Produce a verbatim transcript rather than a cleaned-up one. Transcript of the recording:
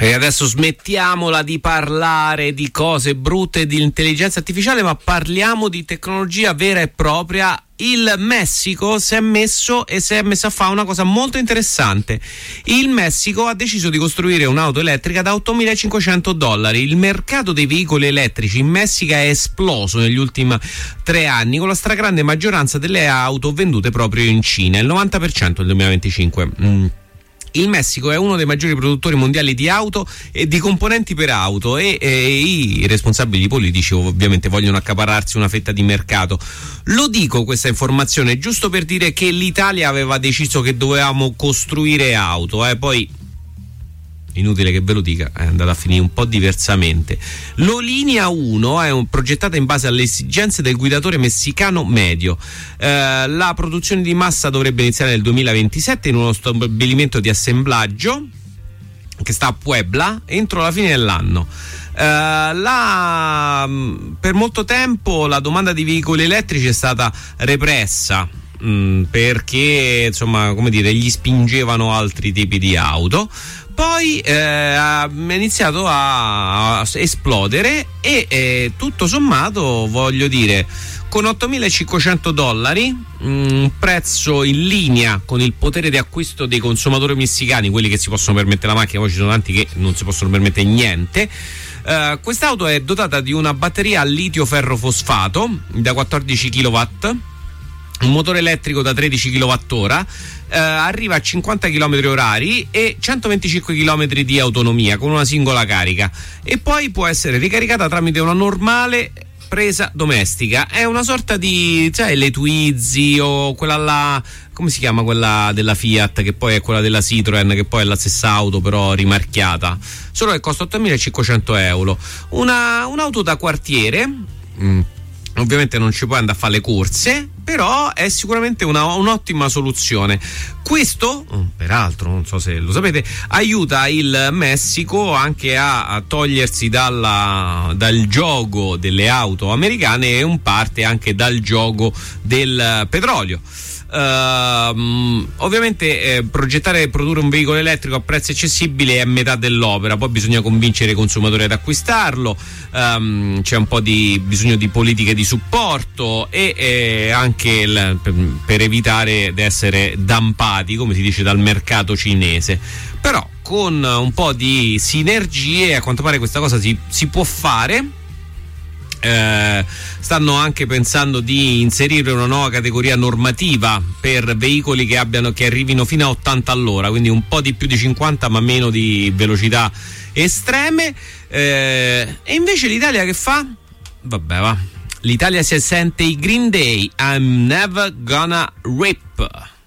E adesso smettiamola di parlare di cose brutte, di intelligenza artificiale, ma parliamo di tecnologia vera e propria. Il Messico si è messo e si è messo a fare una cosa molto interessante. Il Messico ha deciso di costruire un'auto elettrica da ottomilacinquecento dollari. Il mercato dei veicoli elettrici in Messico è esploso negli ultimi tre anni, con la stragrande maggioranza delle auto vendute proprio in Cina, il novanta per cento nel duemilaventicinque. Mm. Il Messico è uno dei maggiori produttori mondiali di auto e di componenti per auto e, e i responsabili politici ovviamente vogliono accaparrarsi una fetta di mercato. Lo dico questa informazione giusto per dire che l'Italia aveva deciso che dovevamo costruire auto, eh, poi inutile che ve lo dica, è andata a finire un po' diversamente. L'O-Linea uno è un, progettata in base alle esigenze del guidatore messicano medio. Eh, la produzione di massa dovrebbe iniziare nel duemilaventisette in uno stabilimento di assemblaggio che sta a Puebla entro la fine dell'anno. Uh, la, per molto tempo la domanda di veicoli elettrici è stata repressa mh, perché insomma, come dire, gli spingevano altri tipi di auto. Poi eh, ha iniziato a, a esplodere e eh, tutto sommato, voglio dire, con ottomilacinquecento dollari, un prezzo in linea con il potere di acquisto dei consumatori messicani, quelli che si possono permettere la macchina, poi ci sono tanti che non si possono permettere niente. Uh, quest'auto è dotata di una batteria a litio ferro fosfato da quattordici chilowatt, un motore elettrico da tredici chilowattora, eh, arriva a cinquanta chilometri orari e centoventicinque chilometri di autonomia con una singola carica, e poi può essere ricaricata tramite una normale presa domestica. È una sorta di, cioè, le Twizy o quella là, come si chiama quella della Fiat, che poi è quella della Citroen, che poi è la stessa auto però rimarchiata, solo che costa ottomilacinquecento euro. Una, un'auto da quartiere. mm. Ovviamente non ci puoi andare a fare le corse, però è sicuramente una, un'ottima soluzione. Questo, peraltro, non so se lo sapete, aiuta il Messico anche a, a togliersi dalla, dal gioco delle auto americane e un parte anche dal gioco del petrolio. Uh, ovviamente eh, progettare e produrre un veicolo elettrico a prezzi accessibili è metà dell'opera, poi bisogna convincere i consumatori ad acquistarlo, um, c'è un po' di bisogno di politiche di supporto e eh, anche il, per, per evitare di essere dampati, come si dice, dal mercato cinese. Però con un po' di sinergie a quanto pare questa cosa si, si può fare. Eh, stanno anche pensando di inserire una nuova categoria normativa per veicoli che abbiano che arrivino fino a ottanta all'ora, quindi un po' di più di cinquanta ma meno di velocità estreme. Eh, e invece l'Italia che fa? Vabbè, va. L'Italia si sente i Green Day, I'm never gonna rip.